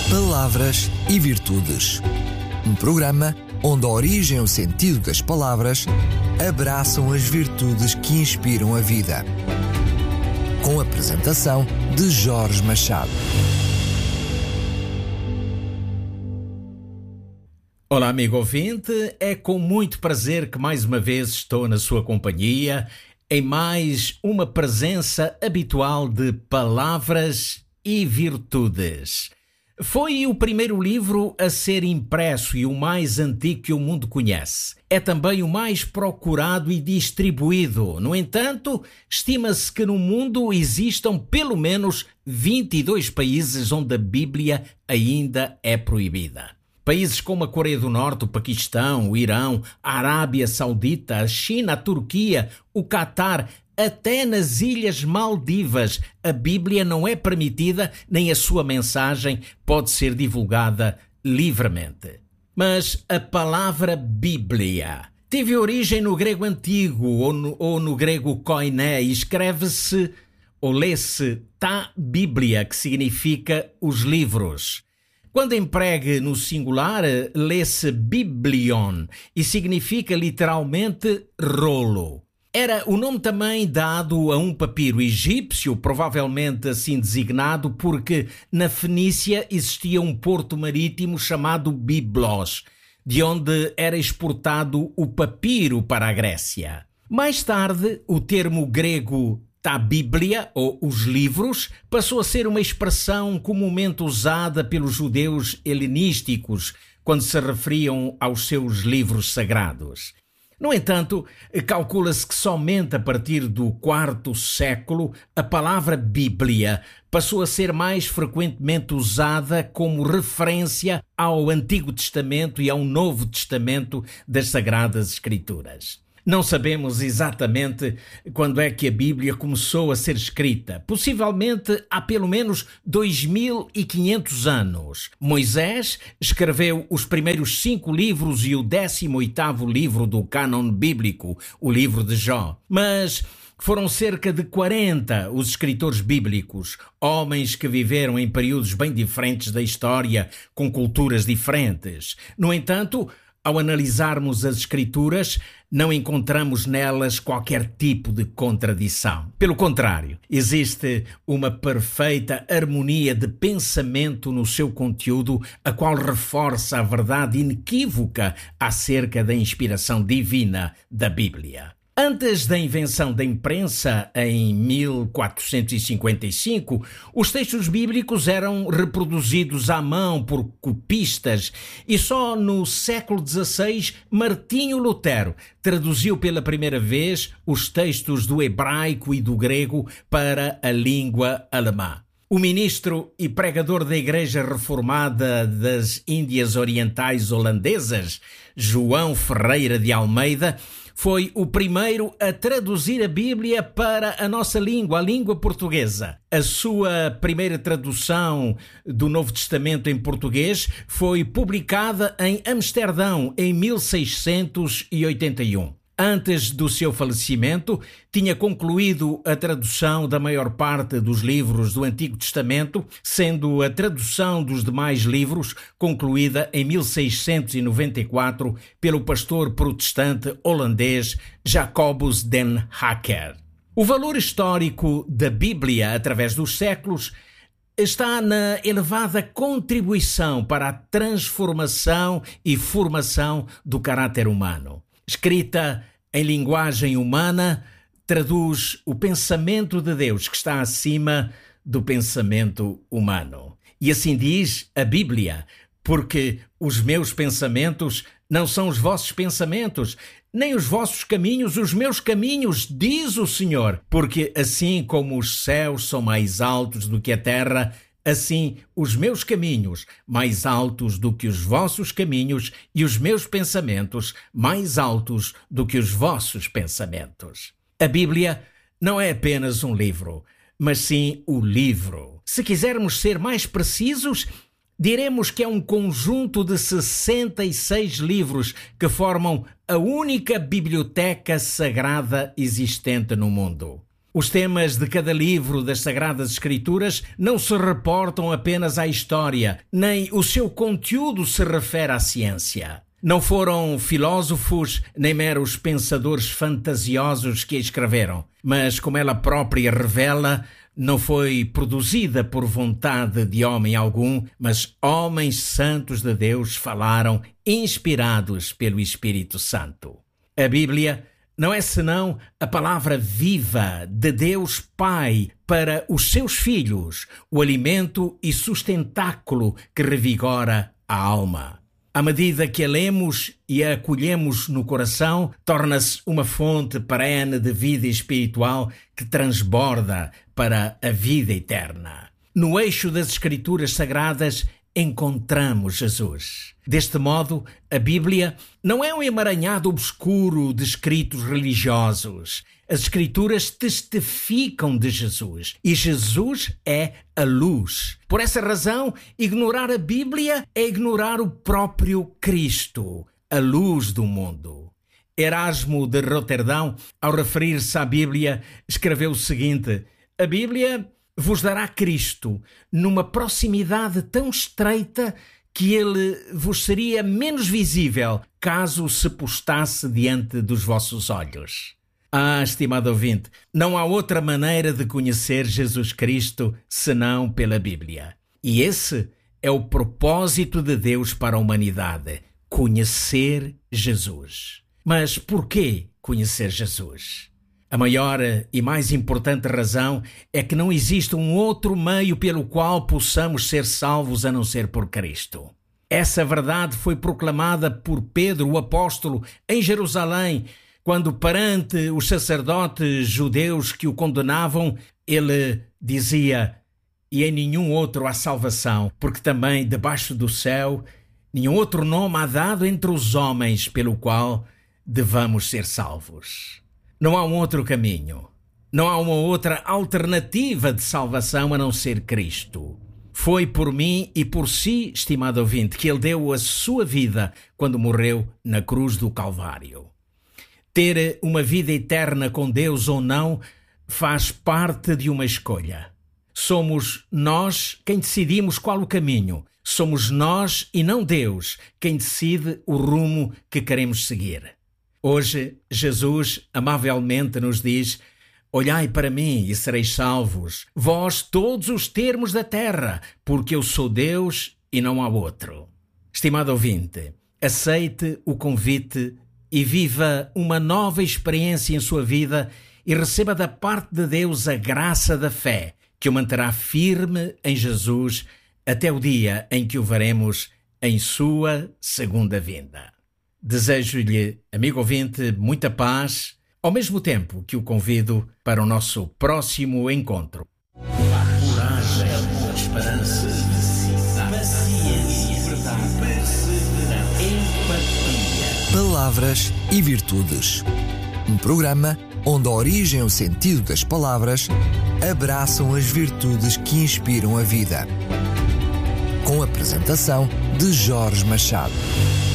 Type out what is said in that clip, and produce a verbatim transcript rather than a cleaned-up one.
Palavras e Virtudes. Um programa onde a origem e o sentido das palavras abraçam as virtudes que inspiram a vida. Com a apresentação de Jorge Machado. Olá, amigo ouvinte, é com muito prazer que mais uma vez estou na sua companhia em mais uma presença habitual de Palavras e Virtudes. Foi o primeiro livro a ser impresso e o mais antigo que o mundo conhece. É também o mais procurado e distribuído. No entanto, estima-se que no mundo existam pelo menos vinte e dois países onde a Bíblia ainda é proibida. Países como a Coreia do Norte, o Paquistão, o Irão, a Arábia Saudita, a China, a Turquia, o Catar, até nas Ilhas Maldivas, a Bíblia não é permitida, nem a sua mensagem pode ser divulgada livremente. Mas a palavra Bíblia teve origem no grego antigo ou no, ou no grego koiné e escreve-se ou lê-se ta Bíblia, que significa os livros. Quando empregue no singular, lê-se biblion e significa literalmente rolo. Era o nome também dado a um papiro egípcio, provavelmente assim designado, porque na Fenícia existia um porto marítimo chamado Biblos, de onde era exportado o papiro para a Grécia. Mais tarde, o termo grego ta Bíblia, ou os livros, passou a ser uma expressão comumente usada pelos judeus helenísticos quando se referiam aos seus livros sagrados. No entanto, calcula-se que somente a partir do quarto século a palavra Bíblia passou a ser mais frequentemente usada como referência ao Antigo Testamento e ao Novo Testamento das Sagradas Escrituras. Não sabemos exatamente quando é que a Bíblia começou a ser escrita. Possivelmente há pelo menos dois mil e quinhentos anos. Moisés escreveu os primeiros cinco livros e o décimo oitavo livro do cânon bíblico, o livro de Jó. Mas foram cerca de quarenta os escritores bíblicos, homens que viveram em períodos bem diferentes da história, com culturas diferentes. No entanto, ao analisarmos as Escrituras, não encontramos nelas qualquer tipo de contradição. Pelo contrário, existe uma perfeita harmonia de pensamento no seu conteúdo, a qual reforça a verdade inequívoca acerca da inspiração divina da Bíblia. Antes da invenção da imprensa, em mil quatrocentos e cinquenta e cinco, os textos bíblicos eram reproduzidos à mão por copistas e só no século dezasseis, Martinho Lutero traduziu pela primeira vez os textos do hebraico e do grego para a língua alemã. O ministro e pregador da Igreja Reformada das Índias Orientais Holandesas, João Ferreira de Almeida, foi o primeiro a traduzir a Bíblia para a nossa língua, a língua portuguesa. A sua primeira tradução do Novo Testamento em português foi publicada em Amsterdão em mil seiscentos e oitenta e um. Antes do seu falecimento, tinha concluído a tradução da maior parte dos livros do Antigo Testamento, sendo a tradução dos demais livros concluída em mil seiscentos e noventa e quatro pelo pastor protestante holandês Jacobus den Hacker. O valor histórico da Bíblia através dos séculos está na elevada contribuição para a transformação e formação do caráter humano. Escrita em linguagem humana, traduz o pensamento de Deus que está acima do pensamento humano. E assim diz a Bíblia, porque os meus pensamentos não são os vossos pensamentos, nem os vossos caminhos os meus caminhos, diz o Senhor. Porque assim como os céus são mais altos do que a terra, assim, os meus caminhos, mais altos do que os vossos caminhos, e os meus pensamentos, mais altos do que os vossos pensamentos. A Bíblia não é apenas um livro, mas sim o livro. Se quisermos ser mais precisos, diremos que é um conjunto de sessenta e seis livros que formam a única biblioteca sagrada existente no mundo. Os temas de cada livro das Sagradas Escrituras não se reportam apenas à história, nem o seu conteúdo se refere à ciência. Não foram filósofos nem meros pensadores fantasiosos que a escreveram, mas, como ela própria revela, não foi produzida por vontade de homem algum, mas homens santos de Deus falaram, inspirados pelo Espírito Santo. A Bíblia não é senão a palavra viva de Deus Pai para os seus filhos, o alimento e sustentáculo que revigora a alma. À medida que a lemos e a acolhemos no coração, torna-se uma fonte perene de vida espiritual que transborda para a vida eterna. No eixo das Escrituras Sagradas encontramos Jesus. Deste modo, a Bíblia não é um emaranhado obscuro de escritos religiosos. As Escrituras testificam de Jesus e Jesus é a luz. Por essa razão, ignorar a Bíblia é ignorar o próprio Cristo, a luz do mundo. Erasmo de Roterdão, ao referir-se à Bíblia, escreveu o seguinte: a Bíblia vos dará Cristo numa proximidade tão estreita que ele vos seria menos visível caso se postasse diante dos vossos olhos. Ah, estimado ouvinte, não há outra maneira de conhecer Jesus Cristo senão pela Bíblia. E esse é o propósito de Deus para a humanidade: conhecer Jesus. Mas por que conhecer Jesus? A maior e mais importante razão é que não existe um outro meio pelo qual possamos ser salvos a não ser por Cristo. Essa verdade foi proclamada por Pedro, o apóstolo, em Jerusalém, quando perante os sacerdotes judeus que o condenavam, ele dizia: e em nenhum outro há salvação, porque também debaixo do céu nenhum outro nome há dado entre os homens pelo qual devamos ser salvos. Não há um outro caminho, não há uma outra alternativa de salvação a não ser Cristo. Foi por mim e por si, estimado ouvinte, que ele deu a sua vida quando morreu na cruz do Calvário. Ter uma vida eterna com Deus ou não faz parte de uma escolha. Somos nós quem decidimos qual o caminho. Somos nós e não Deus quem decide o rumo que queremos seguir. Hoje, Jesus amavelmente nos diz: olhai para mim e sereis salvos, vós todos os termos da terra, porque eu sou Deus e não há outro. Estimado ouvinte, aceite o convite e viva uma nova experiência em sua vida e receba da parte de Deus a graça da fé, que o manterá firme em Jesus até o dia em que o veremos em sua segunda vinda. Desejo-lhe, amigo ouvinte, muita paz, ao mesmo tempo que o convido para o nosso próximo encontro. Coragem, esperança, paciência, perseverança, empatia. Palavras e Virtudes. Um programa onde a origem e o sentido das palavras abraçam as virtudes que inspiram a vida. Com a apresentação de Jorge Machado.